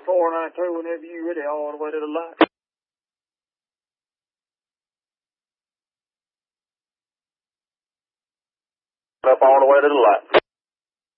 492 whenever you're ready, all the way to the light. Up all the way to the light.